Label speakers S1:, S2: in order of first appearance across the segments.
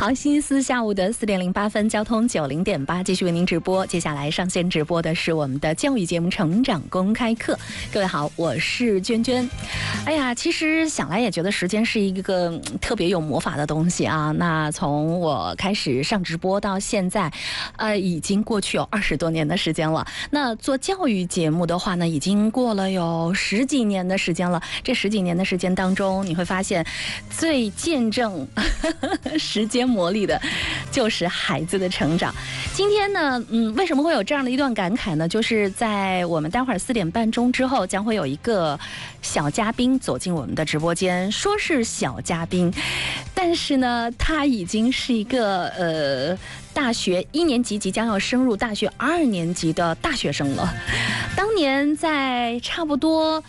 S1: 好，星期四下午的4点08分，交通90.8继续为您直播。接下来上线直播的是我们的教育节目《成长公开课》。各位好，我是娟娟。哎呀，其实想来也觉得时间是一个特别有魔法的东西啊。那从我开始上直播到现在，已经过去有20多年的时间了。那做教育节目的话呢，已经过了有10几年的时间了。这10几年的时间当中，你会发现最见证时间魔力的就是孩子的成长。今天呢，为什么会有这样的一段感慨呢？就是在我们待会儿4点半钟之后，将会有一个小嘉宾走进我们的直播间。说是小嘉宾，但是呢，他已经是一个大学1年级即将要升入大学2年级的大学生了。当年在差不多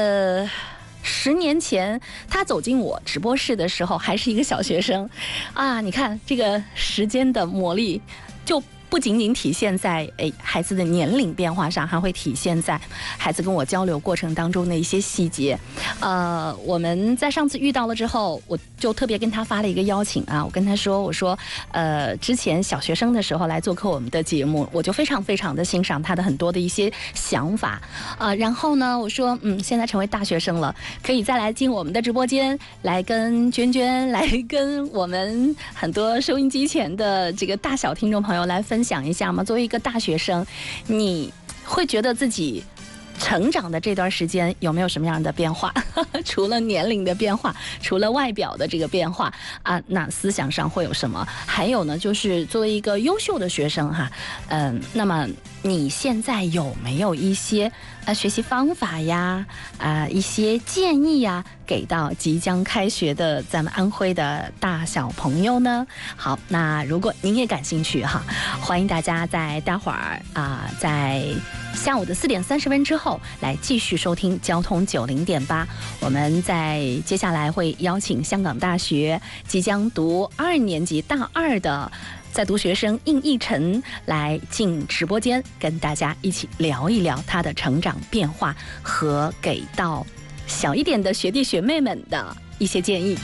S1: 10年前，他走进我直播室的时候，还是一个小学生啊！你看这个时间的魔力，就不仅仅体现在孩子的年龄变化上，还会体现在孩子跟我交流过程当中的一些细节。我们在上次遇到了之后，我就特别跟他发了一个邀请啊，我跟他说，我说之前小学生的时候来做客我们的节目，我就非常非常的欣赏他的很多的一些想法然后呢，我说现在成为大学生了，可以再来进我们的直播间，来跟娟娟，来跟我们很多收音机前的这个大小听众朋友来分享一下吗？作为一个大学生，你会觉得自己成长的这段时间有没有什么样的变化？除了年龄的变化，除了外表的这个变化啊，那思想上会有什么？还有呢，就是作为一个优秀的学生哈，那么你现在有没有一些学习方法呀，一些建议呀，给到即将开学的咱们安徽的大小朋友呢？好，那如果您也感兴趣哈，欢迎大家在待会儿在下午的4点30分之后来继续收听交通90.8。我们在接下来会邀请香港大学即将读2年级大2的在读学生应逸晨来进直播间，跟大家一起聊一聊他的成长变化和给到小一点的学弟学妹们的一些建议。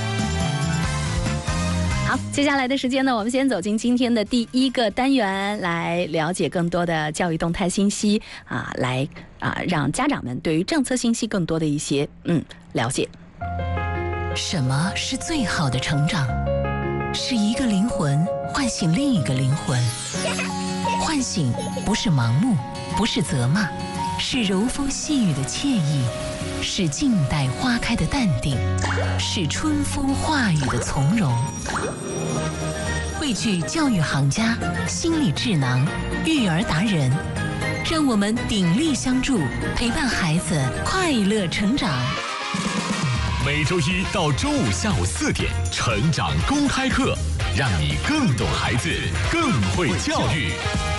S1: 好，接下来的时间呢，我们先走进今天的第1个单元，来了解更多的教育动态信息来让家长们对于政策信息更多的一些了解。
S2: 什么是最好的成长？是一个灵魂唤醒另一个灵魂。唤醒不是盲目，不是责骂，是柔风细雨的惬意，是静待花开的淡定，是春风化雨的从容。汇聚教育行家、心理智囊、育儿达人，让我们鼎力相助，陪伴孩子快乐成长。
S3: 每周1到周5下午4点，成长公开课，让你更懂孩子，更会教育。